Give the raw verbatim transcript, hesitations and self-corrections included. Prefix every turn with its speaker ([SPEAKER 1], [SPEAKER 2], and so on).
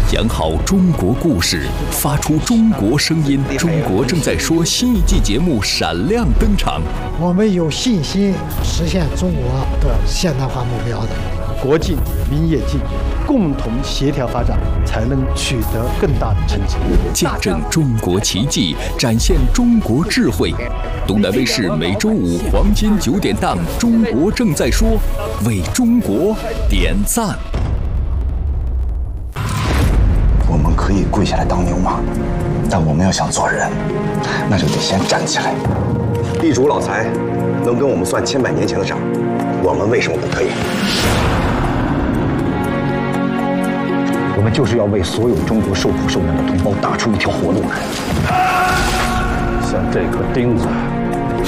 [SPEAKER 1] 讲好中国故事，发出中国声音。中国正在说新一季节目闪亮登场。
[SPEAKER 2] 我们有信心实现中国的现代化目标的。
[SPEAKER 3] 国进民也进，共同协调发展，才能取得更大的成绩。
[SPEAKER 1] 见证中国奇迹，展现中国智慧。东南卫视每周五黄金九点档《中国正在说》，为中国点赞。
[SPEAKER 4] 我们可以跪下来当牛马，但我们要想做人，那就得先站起来。
[SPEAKER 5] 地主老财能跟我们算千百年前的账，我们为什么不可以？我们就是要为所有中国受苦受难的同胞打出一条活路来。
[SPEAKER 6] 像这颗钉子